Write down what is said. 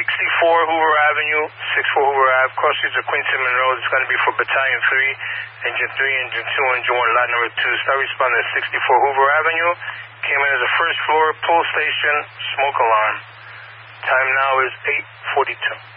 64 Hoover Avenue, 64 Hoover Ave, cross streets of Quincy Monroe. It's going to be for Battalion 3, Engine 3, Engine 2, Engine 1, lot number 2. Start responding at 64 Hoover Avenue. Came in as a first floor pull station smoke alarm. Time now is 8:42.